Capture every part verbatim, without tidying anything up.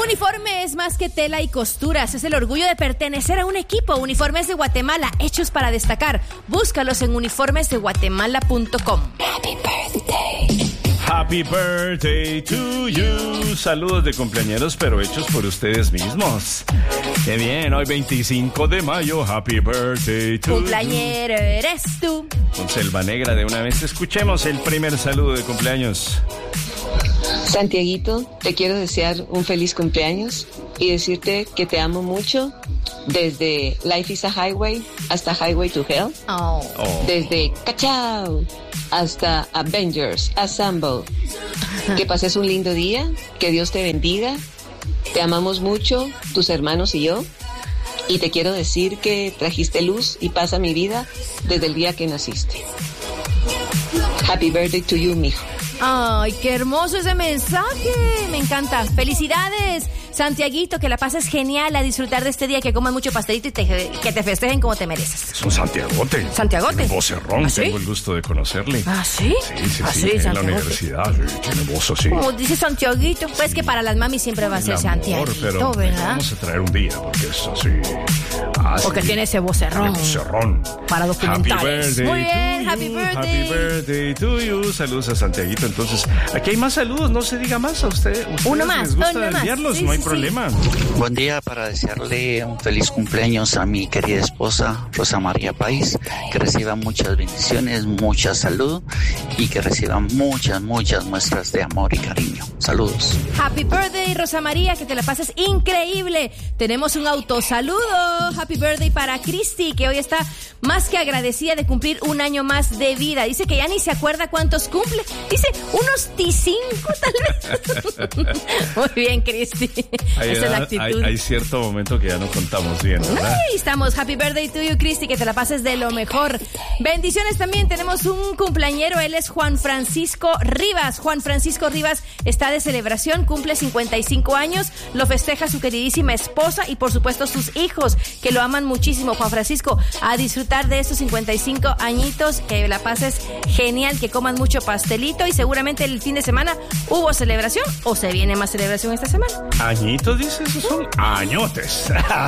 Uniforme es más que tela y costuras, es el orgullo de pertenecer a un equipo. Uniformes de Guatemala, hechos para destacar. Búscalos en uniformes de guatemala punto com. Happy birthday. Happy birthday to you. Saludos de cumpleañeros, pero hechos por ustedes mismos. Qué bien, hoy veinticinco de mayo. Happy birthday to Cumpleañero you. eres tú. Con Selva Negra de una vez escuchemos el primer saludo de cumpleaños. Santiaguito, te quiero desear un feliz cumpleaños y decirte que te amo mucho desde Life is a Highway hasta Highway to Hell. Oh. Oh. Desde Cachao hasta Avengers Assemble. Que pases un lindo día, que Dios te bendiga. Te amamos mucho, tus hermanos y yo. Y te quiero decir que trajiste luz y paz a mi vida desde el día que naciste. Happy birthday to you, mijo. Ay, qué hermoso ese mensaje. Me encanta. Felicidades, Santiaguito, que la pases genial, a disfrutar de este día, que comas mucho pastelito y te, que te festejen como te mereces. Es un Santiagote. ¿Santiagote? Tiene vocerrón, ¿Ah, sí? tengo el gusto de conocerle. ¿Ah, sí? Sí, sí, ¿Ah, sí, sí, en la Santiagote? universidad, sí, tiene voz así. Como dice Santiaguito, pues que para las mamis siempre va a ser El amor, Santiaguito, pero ¿verdad? vamos a traer un día, porque es así. así Porque tiene ese vocerrón. Tiene vocerrón. Para documentales. Happy birthday Muy bien, to happy you, birthday. Happy birthday to you. Saludos a Santiaguito. Entonces, aquí hay más saludos, no se diga más a usted. ¿Ustedes Uno más, les gusta uno más. enviarlos? Sí, no hay sí, sí. problema. Buen día para desearle un feliz cumpleaños a mi querida esposa Rosa María País, que reciba muchas bendiciones, mucha salud y que reciba muchas, muchas muestras de amor y cariño. Saludos. Happy birthday, Rosa María, que te la pases increíble. Tenemos un autosaludo. Happy birthday para Cristi, que hoy está más que agradecida de cumplir un año más de vida. Dice que ya ni se acuerda cuántos cumple. Dice unos T cinco tal vez. Muy bien, Cristi. Hay, Esa es la edad- actitud. hay, hay cierto momento que ya no contamos bien, ¿verdad? Ahí estamos. Happy birthday to you, Cristi, que te la pases de lo mejor. Bendiciones también. Tenemos un cumpleañero. Él es Juan Francisco Rivas. Juan Francisco Rivas está de celebración. Cumple cincuenta y cinco años. Lo festeja su queridísima esposa y, por supuesto, sus hijos, que lo aman muchísimo. Juan Francisco, a disfrutar de estos cincuenta y cinco añitos. Que la pases genial, que coman mucho pastelito. Y seguramente el fin de semana hubo celebración o se viene más celebración esta semana. ¿Añitos, dices? Esos son añotes.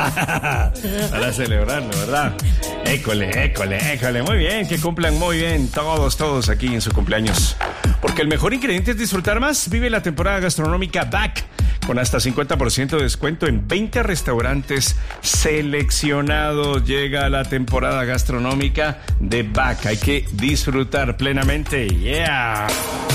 Para celebrarlo, ¿verdad? École, école, école. Muy bien, que cumplan muy bien todos, todos aquí en su cumpleaños. Porque el mejor ingrediente es disfrutar más. Vive la temporada gastronómica Back, con hasta cincuenta por ciento de descuento en veinte restaurantes seleccionados. Llega la temporada gastronómica de Back. Hay que disfrutar plenamente. Yeah.